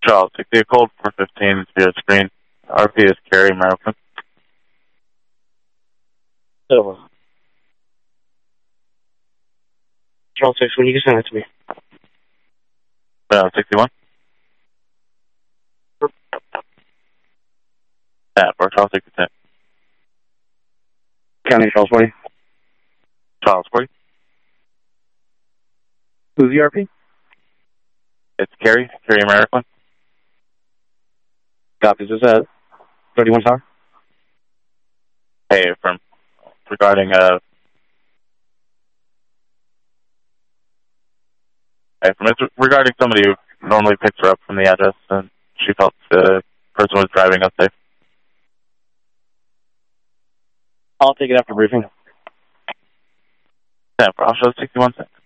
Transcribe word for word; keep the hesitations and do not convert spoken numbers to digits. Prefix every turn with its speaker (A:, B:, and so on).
A: Charles, sixty, a cold four fifteen via screen. R P is Carrie, Maryland.
B: Over. Charles six, when you can send it to me.
A: Uh, sixty-one. Yeah, for Charles sixty-two.
B: County Charles forty.
A: Charles forty.
B: Who's the R P?
A: It's Carrie, Carrie, Maryland.
B: Copies this at thirty-one Tower.
A: Hey, from regarding uh, hey, from it's regarding somebody who normally picks her up from the address, and she felt the person was driving unsafe.
B: I'll take it after briefing.
A: Yeah, for I'll show sixty-one cents.